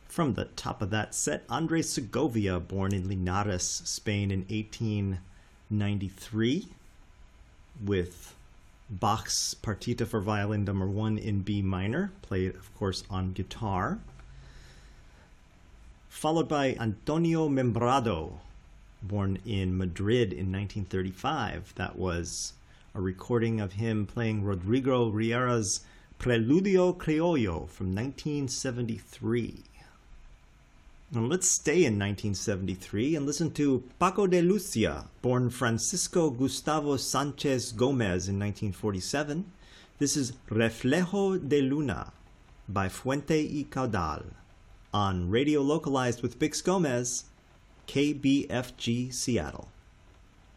From the top of that set, Andres Segovia, born in Linares, Spain in 1893, with Bach's Partita for Violin No. 1 in B minor, played, of course, on guitar. Followed by Antonio Membrado, born in Madrid in 1935. That was a recording of him playing Rodrigo Riera's Preludio Criollo from 1973. Now let's stay in 1973 and listen to Paco de Lucia, born Francisco Gustavo Sanchez Gomez in 1947. This is Reflejo de Luna by Fuente y Caudal on Radio Localized with Bix Gomez, KBFG Seattle.